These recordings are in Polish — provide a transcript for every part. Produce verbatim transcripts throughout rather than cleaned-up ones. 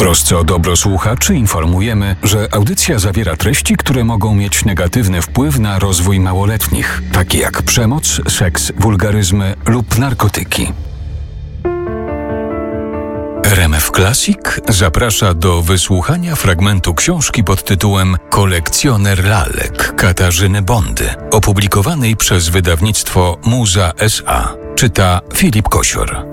trosce o dobro słuchaczy informujemy, że audycja zawiera treści, które mogą mieć negatywny wpływ na rozwój małoletnich, takie jak przemoc, seks, wulgaryzmy lub narkotyki. R M F Classic zaprasza do wysłuchania fragmentu książki pod tytułem Kolekcjoner lalek Katarzyny Bondy, opublikowanej przez wydawnictwo Muza S A. Czyta Filip Kosior.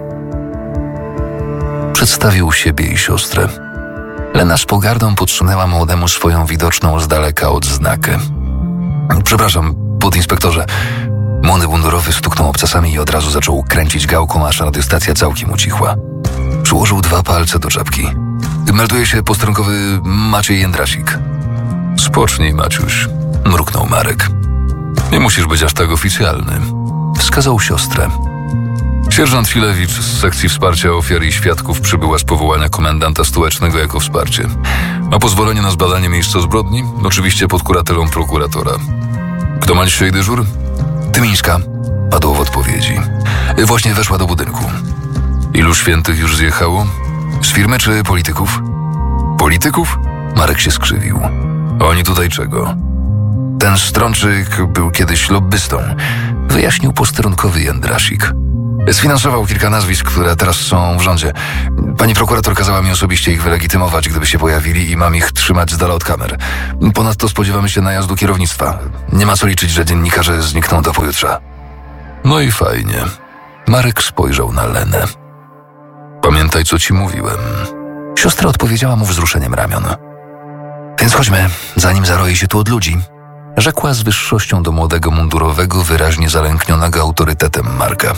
Przedstawił siebie i siostrę. Lena z pogardą podsunęła młodemu swoją widoczną z daleka odznakę. Przepraszam, podinspektorze. Młody mundurowy stuknął obcasami i od razu zaczął kręcić gałką, aż radiostacja całkiem ucichła. Przyłożył dwa palce do czapki. Melduje się posterunkowy Maciej Jędrasik. Spocznij, Maciuś, mruknął Marek. Nie musisz być aż tak oficjalny. Wskazał siostrę. Sierżant Filewicz z sekcji wsparcia ofiar i świadków przybyła z powołania komendanta stołecznego jako wsparcie. Ma pozwolenie na zbadanie miejsca zbrodni, oczywiście pod kuratelą prokuratora. Kto ma dzisiaj dyżur? Tymińska, padło w odpowiedzi. Właśnie weszła do budynku. Ilu świętych już zjechało? Z firmy czy polityków? Polityków? Marek się skrzywił. A oni tutaj czego? Ten Strączyk był kiedyś lobbystą, wyjaśnił posterunkowy Jędrasik. Sfinansował kilka nazwisk, które teraz są w rządzie. Pani prokurator kazała mi osobiście ich wylegitymować, gdyby się pojawili, i mam ich trzymać z dala od kamer. Ponadto spodziewamy się najazdu kierownictwa. Nie ma co liczyć, że dziennikarze znikną do pojutrza. No i fajnie. Marek spojrzał na Lenę. Pamiętaj, co ci mówiłem. Siostra odpowiedziała mu wzruszeniem ramion. Więc chodźmy, zanim zaroi się tu od ludzi, rzekła z wyższością do młodego mundurowego, wyraźnie zalęknionego autorytetem Marka.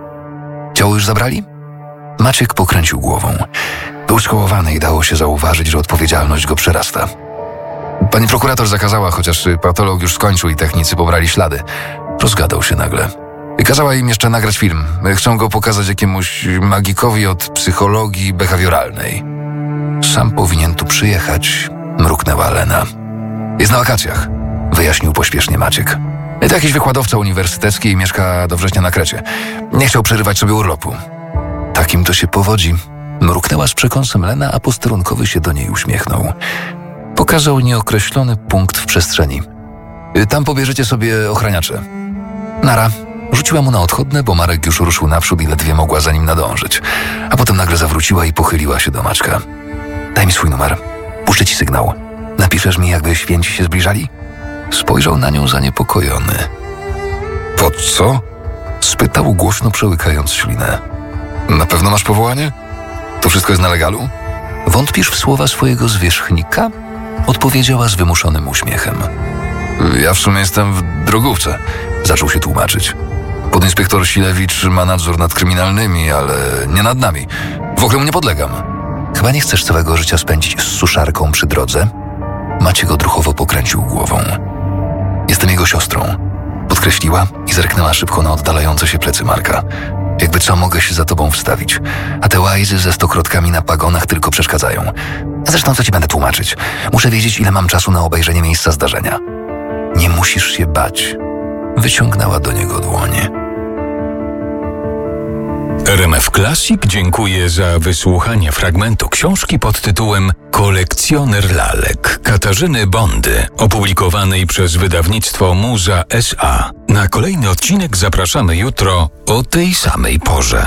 Ciało już zabrali? Maciek pokręcił głową. Był skołowany i dało się zauważyć, że odpowiedzialność go przerasta. Pani prokurator zakazała, chociaż patolog już skończył i technicy pobrali ślady. Rozgadał się nagle. Kazała im jeszcze nagrać film. Chcą go pokazać jakiemuś magikowi od psychologii behawioralnej. Sam powinien tu przyjechać, mruknęła Lena. Jest na wakacjach, wyjaśnił pośpiesznie Maciek. To jakiś wykładowca uniwersytecki i mieszka do września na Krecie. Nie chciał przerywać sobie urlopu. Takim to się powodzi, mruknęła z przekąsem Lena, a posterunkowy się do niej uśmiechnął. Pokazał nieokreślony punkt w przestrzeni. Tam pobierzecie sobie ochraniacze. Nara. Rzuciła mu na odchodne, bo Marek już ruszył naprzód i ledwie mogła za nim nadążyć. A potem nagle zawróciła i pochyliła się do Maćka. Daj mi swój numer. Puszczę ci sygnał. Napiszesz mi, jakby święci się zbliżali? Spojrzał na nią zaniepokojony. Po co? Spytał głośno, przełykając ślinę. Na pewno masz powołanie? To wszystko jest na legalu? Wątpisz w słowa swojego zwierzchnika? Odpowiedziała z wymuszonym uśmiechem. Ja w sumie jestem w drogówce. Zaczął się tłumaczyć. Podinspektor Silewicz ma nadzór nad kryminalnymi, ale nie nad nami. W ogóle mu nie podlegam. Chyba nie chcesz całego życia spędzić z suszarką przy drodze? Maciek odruchowo pokręcił głową. Jestem jego siostrą. Podkreśliła i zerknęła szybko na oddalające się plecy Marka. Jakby co, mogę się za tobą wstawić. A te łajzy ze stokrotkami na pagonach tylko przeszkadzają. A zresztą co ci będę tłumaczyć? Muszę wiedzieć, ile mam czasu na obejrzenie miejsca zdarzenia. Nie musisz się bać. Wyciągnęła do niego dłonie. R M F Classic dziękuję za wysłuchanie fragmentu książki pod tytułem Kolekcjoner lalek Katarzyny Bondy, opublikowanej przez wydawnictwo Muza S A. Na kolejny odcinek zapraszamy jutro o tej samej porze.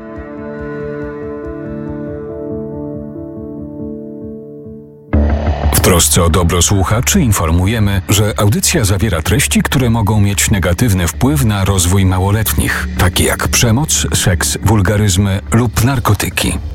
W trosce o dobro słuchaczy informujemy, że audycja zawiera treści, które mogą mieć negatywny wpływ na rozwój małoletnich, takie jak przemoc, seks, wulgaryzmy lub narkotyki.